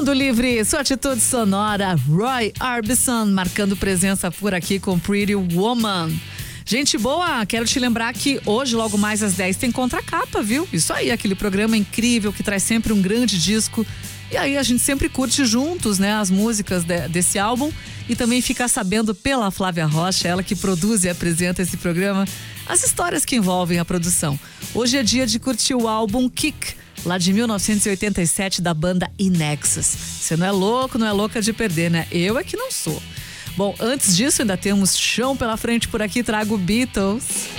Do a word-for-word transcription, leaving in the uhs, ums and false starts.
Mundo Livre, sua atitude sonora. Roy Orbison marcando presença por aqui com Pretty Woman. Gente boa, quero te lembrar que hoje, logo mais às dez, tem Contracapa, viu? Isso aí, aquele programa incrível que traz sempre um grande disco. E aí a gente sempre curte juntos, né, as músicas de, desse álbum. E também ficar sabendo pela Flávia Rocha, ela que produz e apresenta esse programa, as histórias que envolvem a produção. Hoje é dia de curtir o álbum Kick, lá de mil novecentos e oitenta e sete, da banda Inexus. Você não é louco, não é louca de perder, né? Eu é que não sou. Bom, antes disso ainda temos chão pela frente por aqui, trago Beatles.